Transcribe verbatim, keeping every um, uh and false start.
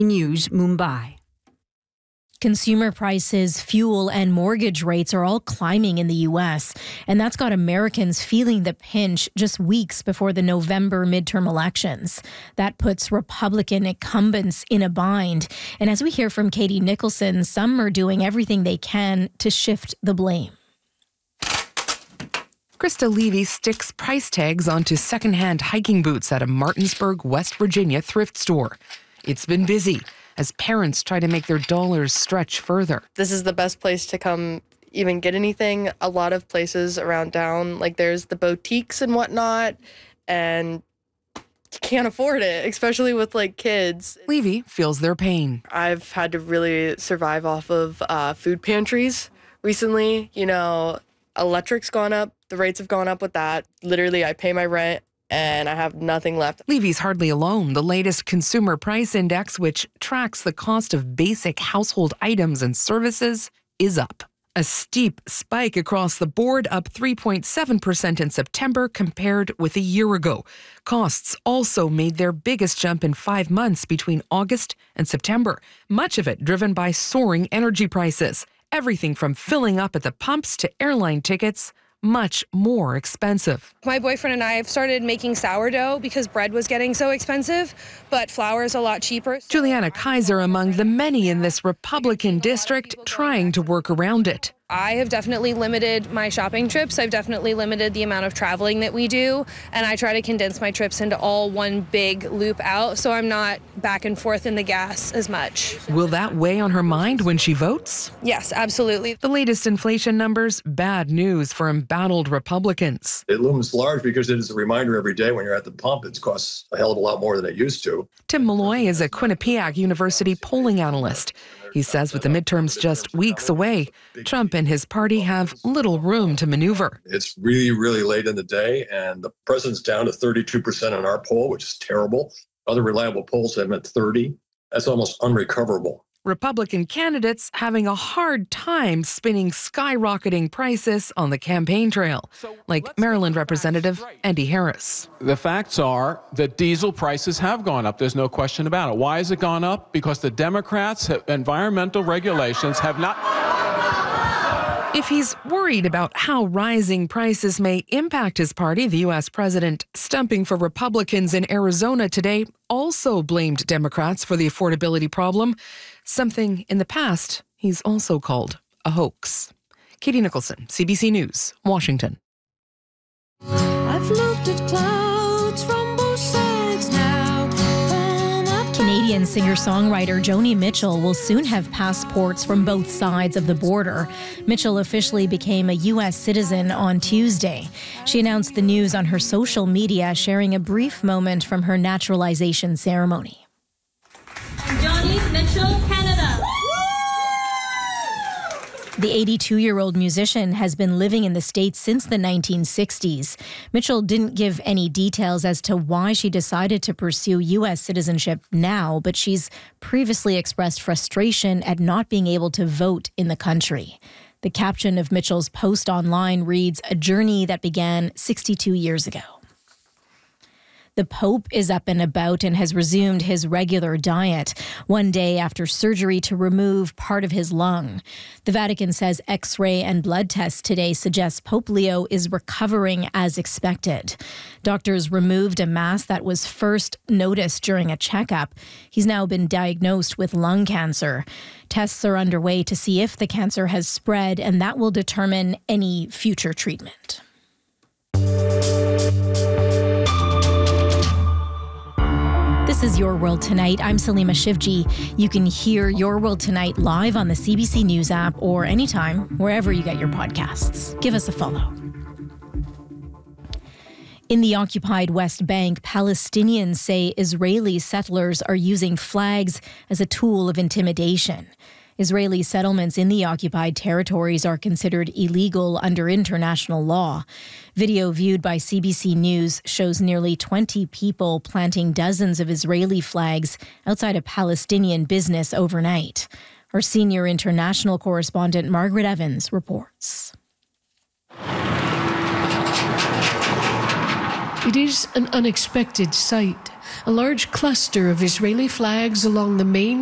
News, Mumbai. Consumer prices, fuel, and mortgage rates are all climbing in the U S, and that's got Americans feeling the pinch just weeks before the November midterm elections. That puts Republican incumbents in a bind. And as we hear from Katie Nicholson, some are doing everything they can to shift the blame. Krista Levy sticks price tags onto secondhand hiking boots at a Martinsburg, West Virginia thrift store. It's been busy as parents try to make their dollars stretch further. This is the best place to come even get anything. A lot of places around town, like there's the boutiques and whatnot, and you can't afford it, especially with like kids. Levy feels their pain. I've had to really survive off of uh, food pantries recently. You know, electric's gone up. The rates have gone up with that. Literally, I pay my rent and I have nothing left. Levy's hardly alone. The latest Consumer Price Index, which tracks the cost of basic household items and services, is up. A steep spike across the board, up three point seven percent in September compared with a year ago. Costs also made their biggest jump in five months between August and September, much of it driven by soaring energy prices. Everything from filling up at the pumps to airline tickets, much more expensive. My boyfriend and I have started making sourdough because bread was getting so expensive, but flour is a lot cheaper. Juliana Kaiser among the many in this Republican district trying to work around it. I have definitely limited my shopping trips. I've definitely limited the amount of traveling that we do, and I try to condense my trips into all one big loop out, so I'm not back and forth in the gas as much. Will that weigh on her mind when she votes? Yes, absolutely. The latest inflation numbers, bad news for embattled Republicans. It looms large because it is a reminder every day when you're at the pump, it costs a hell of a lot more than it used to. Tim Malloy is a Quinnipiac University polling analyst. He says with the midterms just weeks away, Trump and his party have little room to maneuver. It's really, really late in the day, and the president's down to thirty-two percent on our poll, which is terrible. Other reliable polls have him at thirty. That's almost unrecoverable. Republican candidates having a hard time spinning skyrocketing prices on the campaign trail, like Maryland Representative Andy Harris. The facts are that diesel prices have gone up. There's no question about it. Why has it gone up? Because the Democrats' environmental regulations have not... If he's worried about how rising prices may impact his party, the U S president, stumping for Republicans in Arizona today, also blamed Democrats for the affordability problem, something in the past he's also called a hoax. Katie Nicholson, C B C News, Washington. I've looked at clouds from both sides now. Canadian singer-songwriter Joni Mitchell will soon have passports from both sides of the border. Mitchell officially became a U S citizen on Tuesday. She announced the news on her social media, sharing a brief moment from her naturalization ceremony. Joni Mitchell, Canada. The eighty-two-year-old musician has been living in the States since the nineteen sixties. Mitchell didn't give any details as to why she decided to pursue U S citizenship now, but she's previously expressed frustration at not being able to vote in the country. The caption of Mitchell's post online reads, "A journey that began sixty-two years ago." The Pope is up and about and has resumed his regular diet, one day after surgery to remove part of his lung. The Vatican says X-ray and blood tests today suggest Pope Leo is recovering as expected. Doctors removed a mass that was first noticed during a checkup. He's now been diagnosed with lung cancer. Tests are underway to see if the cancer has spread, and that will determine any future treatment. This is Your World Tonight. I'm Salima Shivji. You can hear Your World Tonight live on the C B C News app or anytime, wherever you get your podcasts. Give us a follow. In the occupied West Bank, Palestinians say Israeli settlers are using flags as a tool of intimidation. Israeli settlements in the occupied territories are considered illegal under international law. Video viewed by C B C News shows nearly twenty people planting dozens of Israeli flags outside a Palestinian business overnight. Our senior international correspondent Margaret Evans reports. It is an unexpected sight. A large cluster of Israeli flags along the main